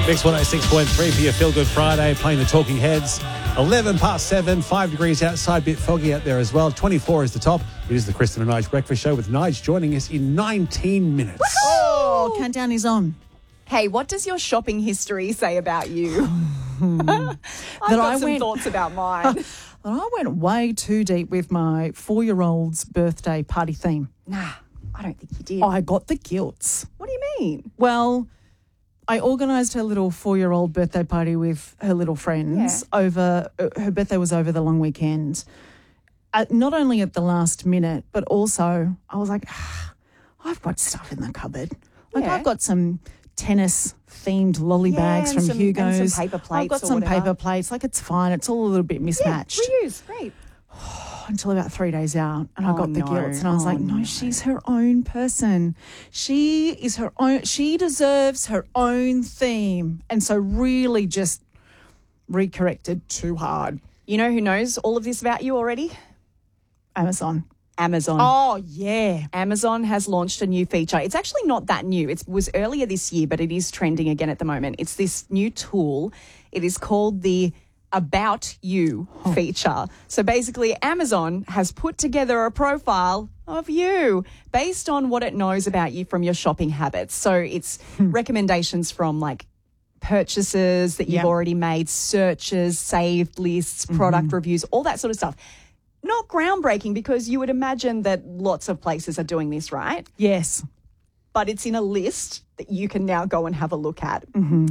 Mix 106.3 for your Feel Good Friday, playing the Talking Heads. 11 past 7, 5 degrees outside, bit foggy out there as well. 24 is the top. It is the Kristen and Nige Breakfast Show with Nige joining us in 19 minutes. Oh, countdown is on. Hey, what does your shopping history say about you? I've That got I some went- thoughts about mine. Well, I went way too deep with my 4-year-old's birthday party theme. Nah, I don't think you did. I got the guilts. What do you mean? Well, I organised her little 4-year-old birthday party with her little friends over. Her birthday was over the long weekend. Not only at the last minute, but also I was like, I've got stuff in the cupboard. Like Yeah. I've got some tennis-themed lolly bags and from some- Hugo's. and some paper I've plates got or some whatever. paper plates. Like it's fine. It's all a little bit mismatched. Reuse, great. Until about 3 days out, and I got the no. guilt, and I was like, Oh, no, she's her own person. She is her own. She deserves her own theme, and so really just recorrected too hard. You know who knows all of this about you already? Amazon. Amazon. Oh yeah. Amazon has launched a new feature. It's actually not that new. It was earlier this year, but it is trending again at the moment. It's this new tool. It is called the About You feature. So basically, Amazon has put together a profile of you based on what it knows about you from your shopping habits. So it's recommendations from like purchases that you've Yep. already made, searches, saved lists, product reviews, all that sort of stuff. Not groundbreaking because you would imagine that lots of places are doing this, right? Yes. But it's in a list that you can now go and have a look at.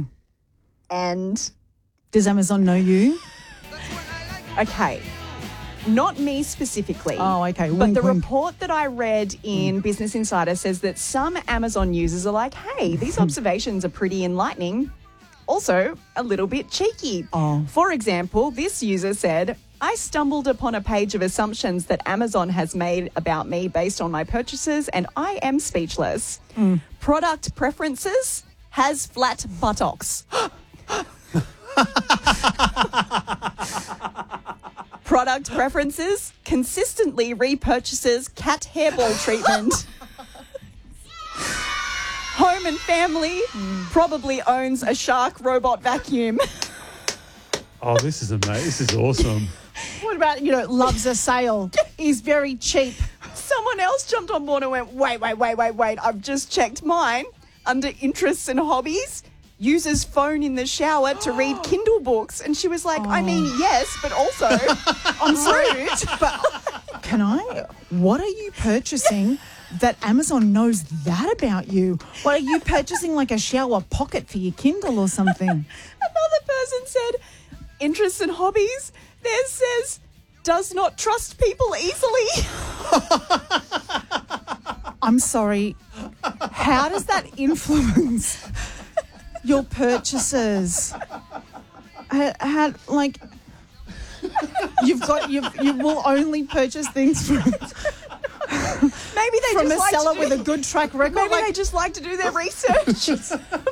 And, Does Amazon know you? okay, not me specifically. Oh, okay. But Wink, the wink. report that I read in Business Insider says that some Amazon users are like, hey, these observations are pretty enlightening. Also, a little bit cheeky. Oh. For example, this user said, I stumbled upon a page of assumptions that Amazon has made about me based on my purchases, and I am speechless. Product preferences has flat buttocks. Product preferences consistently repurchases cat hairball treatment. Home and family probably owns a shark robot vacuum. Oh, this is amazing. This is awesome. What about, loves a sale, is very cheap. Someone else jumped on board and went, wait. I've just checked mine. Under interests and hobbies, uses phone in the shower to read Kindle books. And she was like, I mean, yes, but also I'm rude. But What are you purchasing that Amazon knows that about you? What are you purchasing, like a shower pocket for your Kindle or something? another person said, interests and hobbies. Theirs says, does not trust people easily. I'm sorry. How does that influence your purchases? How you will only purchase things from Maybe they a just like seller to with a good track record. Maybe they just like to do their research.